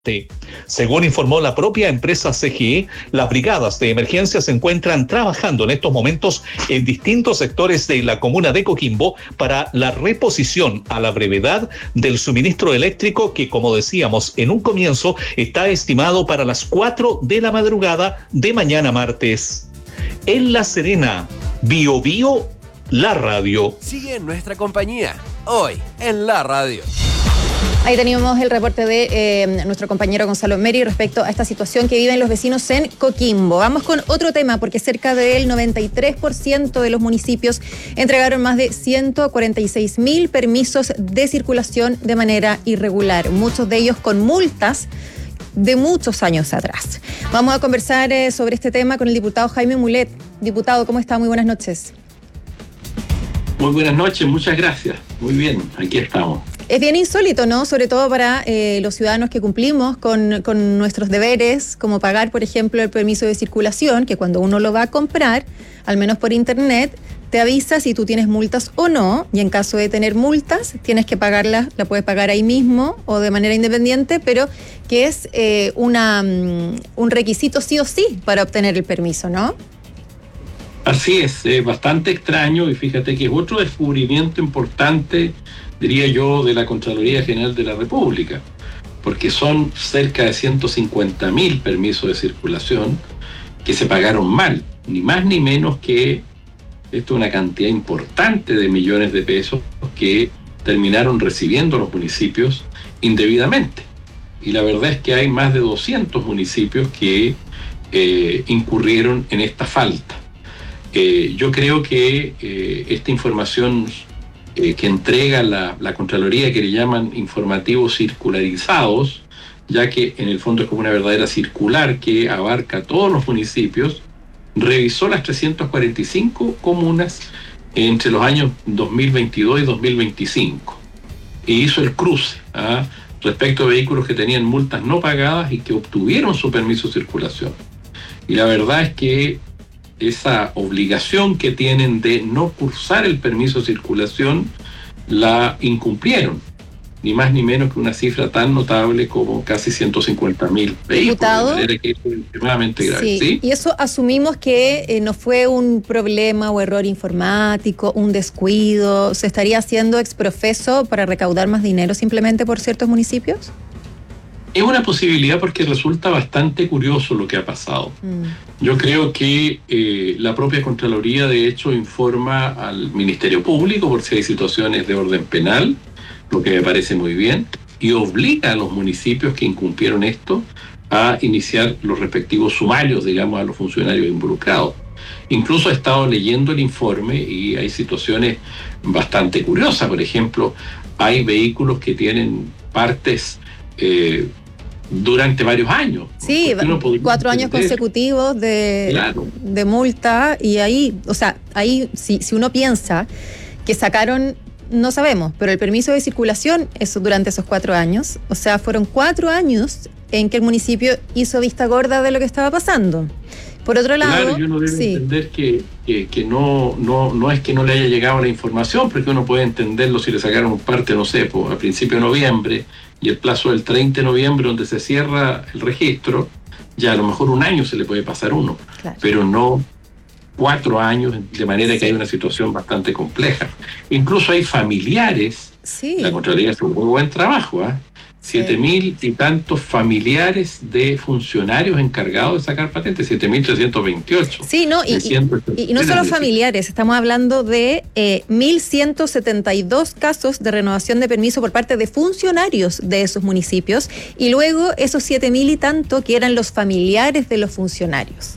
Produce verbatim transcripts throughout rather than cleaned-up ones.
Según informó la propia empresa C G E, las brigadas de emergencia se encuentran trabajando en estos momentos en distintos sectores de la comuna de Coquimbo para la reposición a la brevedad del suministro eléctrico que, como decíamos en un comienzo, está estimado para las cuatro de la madrugada de mañana martes. En La Serena, Bio Bio, la radio. Sigue nuestra compañía, hoy en la radio. Ahí teníamos el reporte de eh, nuestro compañero Gonzalo Meri respecto a esta situación que viven los vecinos en Coquimbo. Vamos con otro tema, porque cerca del noventa y tres por ciento de los municipios entregaron más de ciento cuarenta y seis mil permisos de circulación de manera irregular, muchos de ellos con multas de muchos años atrás. Vamos a conversar eh, sobre este tema con el diputado Jaime Mulet. Diputado, ¿cómo está? Muy buenas noches. Muy buenas noches, muchas gracias. Muy bien, aquí estamos. Es bien insólito, ¿no? Sobre todo para eh, los ciudadanos que cumplimos con, con nuestros deberes, como pagar, por ejemplo, el permiso de circulación, que cuando uno lo va a comprar, al menos por internet, te avisa si tú tienes multas o no, y en caso de tener multas, tienes que pagarlas, la puedes pagar ahí mismo o de manera independiente, pero que es eh, una, um, un requisito sí o sí para obtener el permiso, ¿no? Así es, es bastante extraño, y fíjate que es otro descubrimiento importante, diría yo, de la Contraloría General de la República, porque son cerca de ciento cincuenta mil permisos de circulación que se pagaron mal, ni más ni menos que esto, una cantidad importante de millones de pesos que terminaron recibiendo los municipios indebidamente. Y la verdad es que hay más de doscientos municipios que eh, incurrieron en esta falta. Eh, yo creo que eh, esta información eh, que entrega la, la Contraloría, que le llaman informativos circularizados, ya que en el fondo es como una verdadera circular que abarca a todos los municipios, revisó las trescientas cuarenta y cinco comunas entre los años dos mil veintidós y dos mil veinticinco e hizo el cruce ¿ah? respecto a vehículos que tenían multas no pagadas y que obtuvieron su permiso de circulación. Y la verdad es que esa obligación que tienen de no cursar el permiso de circulación la incumplieron, ni más ni menos que una cifra tan notable como casi ciento cincuenta mil vehículos. Diputado, de manera que es extremadamente grave. Sí, ¿sí? Y eso asumimos que eh, no fue un problema o error informático, un descuido. ¿Se estaría haciendo exprofeso para recaudar más dinero simplemente por ciertos municipios? Es una posibilidad, porque resulta bastante curioso lo que ha pasado. Mm. Yo creo que eh, la propia Contraloría, de hecho, informa al Ministerio Público por si hay situaciones de orden penal, lo que me parece muy bien, y obliga a los municipios que incumplieron esto a iniciar los respectivos sumarios, digamos, a los funcionarios involucrados. Incluso he estado leyendo el informe y hay situaciones bastante curiosas. Por ejemplo, hay vehículos que tienen partes eh, durante varios años. Sí, cuatro años consecutivos de, claro. de multa, y ahí, o sea, ahí si, si uno piensa que sacaron, no sabemos, pero el permiso de circulación eso durante esos cuatro años, o sea, fueron cuatro años en que el municipio hizo vista gorda de lo que estaba pasando. Por otro lado, claro, y uno debe sí. entender que, que, que no, no, no es que no le haya llegado la información, porque uno puede entenderlo si le sacaron parte, no sé, pues, a principio de noviembre, y el plazo del treinta de noviembre, donde se cierra el registro, ya a lo mejor un año se le puede pasar uno, claro. pero no cuatro años, de manera sí. que hay una situación bastante compleja. Incluso hay familiares, sí. la Contraloría hace un muy buen trabajo, ¿eh? Siete mil y tantos familiares de funcionarios encargados de sacar patentes, siete mil trescientos veintiocho. Sí, no, y, y, y no solo familiares, estamos hablando de eh, mil ciento setenta y dos casos de renovación de permiso por parte de funcionarios de esos municipios, y luego esos siete mil y tanto que eran los familiares de los funcionarios.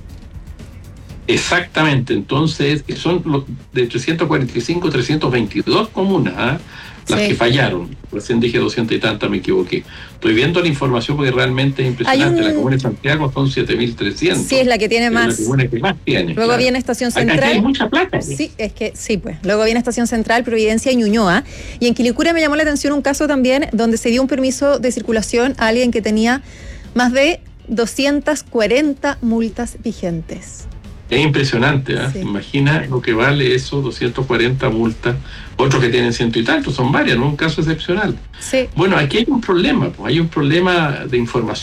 Exactamente, entonces son los de trescientos cuarenta y cinco, trescientos veintidós comunas, ¿eh? las sí. que fallaron. Recién dije doscientos y tantas, me equivoqué. Estoy viendo la información porque realmente es impresionante. Un... La comuna de Santiago son siete mil trescientos. Sí, es la que tiene más. Es la comuna que más tiene. Luego claro. viene Estación Central. Acá hay mucha plata. ¿Sí? sí, es que sí, pues. Luego viene Estación Central, Providencia y Ñuñoa. Y en Quilicura me llamó la atención un caso también donde se dio un permiso de circulación a alguien que tenía más de doscientas cuarenta multas vigentes. Es impresionante, ¿eh? Sí. Imagina lo que vale eso, doscientos cuarenta multas, otros que tienen ciento y tantos, son varias, no un caso excepcional. Sí. Bueno, aquí hay un problema, pues hay un problema de información.